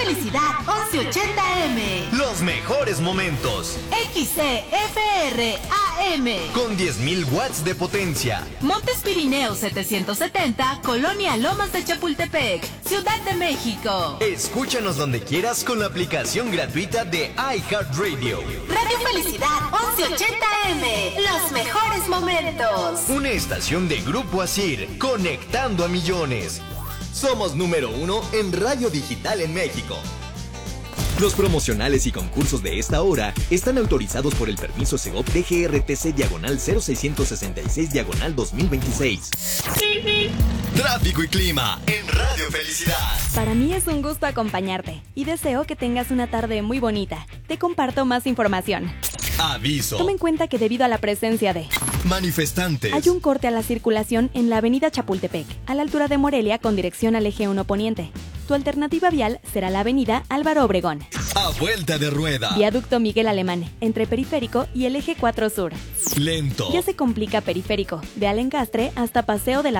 Felicidad 1180M. Los mejores momentos. XCFR AM. Con 10.000 watts de potencia. Montes Pirineos 770, Colonia Lomas de Chapultepec, Ciudad de México. Escúchanos donde quieras con la aplicación gratuita de iHeartRadio. Radio Felicidad 1180M. Los mejores momentos. Una estación de Grupo Asir, conectando a millones. Somos número 1 en radio digital en México. Los promocionales y concursos de esta hora están autorizados por el permiso Segov DGRTC/0666/2026. Tráfico y clima en Radio Felicidad. Para mí es un gusto acompañarte y deseo que tengas una tarde muy bonita. Te comparto más información. Aviso. Toma en cuenta que debido a la presencia de manifestantes, hay un corte a la circulación en la avenida Chapultepec, a la altura de Morelia con dirección al eje 1 poniente. Tu alternativa vial será la avenida Álvaro Obregón. A vuelta de rueda. Viaducto Miguel Alemán, entre Periférico y el eje 4 Sur. Lento. Ya se complica Periférico, de Alencastre hasta Paseo de la